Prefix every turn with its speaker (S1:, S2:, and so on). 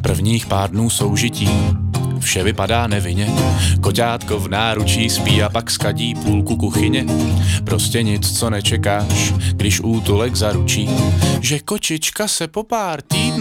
S1: Prvních pár dnů soužití vše vypadá nevinně. Koťátko v náručí spí a pak skadí půlku kuchyně. Prostě nic, co nečekáš, když útulek zaručí, že kočička se po pár týdnů